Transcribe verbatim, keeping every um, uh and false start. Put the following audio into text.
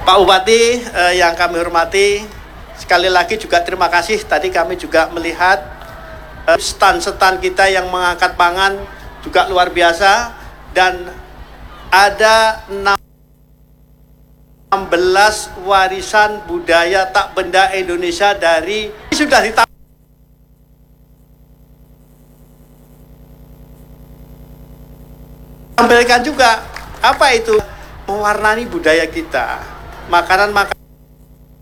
Pak Bupati eh, yang kami hormati, sekali lagi juga terima kasih. Tadi kami juga melihat eh, stand-stand kita yang mengangkat pangan juga luar biasa, dan ada enam belas warisan budaya tak benda Indonesia dari sudah ditampilkan juga. Apa itu? Mewarnai budaya kita, makanan-makanan